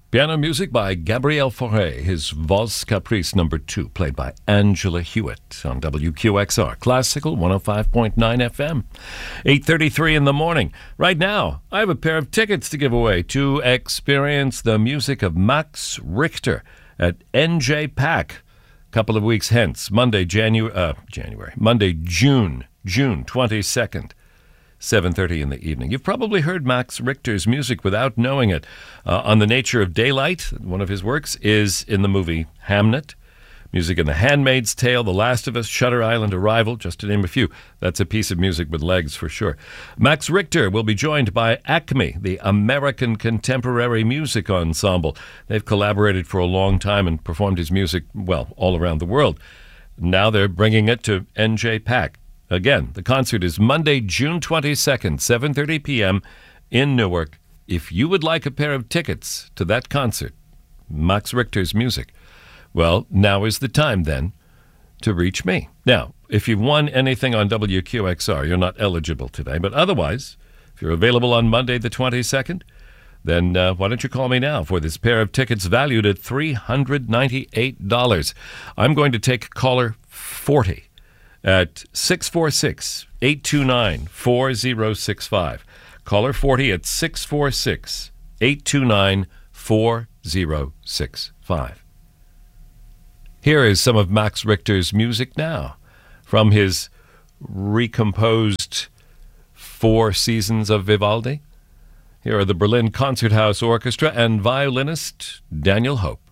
Piano music by Gabriel Fauré, his Valse Caprice No. 2, played by Angela Hewitt on WQXR, Classical 105.9 FM. 8:33 in the morning. Right now, I have a pair of tickets to give away to experience the music of Max Richter at NJ Pack a couple of weeks hence, Monday, June 22nd. 7:30 in the evening. You've probably heard Max Richter's music without knowing it. On the Nature of Daylight, one of his works, is in the movie Hamnet. Music in The Handmaid's Tale, The Last of Us, Shutter Island, Arrival, just to name a few. That's a piece of music with legs for sure. Max Richter will be joined by Acme, the American Contemporary Music Ensemble. They've collaborated for a long time and performed his music, well, all around the world. Now they're bringing it to NJ Pack. Again, the concert is Monday, June 22nd, 7:30 p.m. in Newark. If you would like a pair of tickets to that concert, Max Richter's music, well, now is the time then to reach me. Now, if you've won anything on WQXR, you're not eligible today. But otherwise, if you're available on Monday the 22nd, then why don't you call me now for this pair of tickets valued at $398. I'm going to take caller 40. At 646-829-4065. Caller 40 at 646-829-4065. Here is some of Max Richter's music now from his recomposed Four Seasons of Vivaldi. Here are the Berlin Concerthouse Orchestra and violinist Daniel Hope.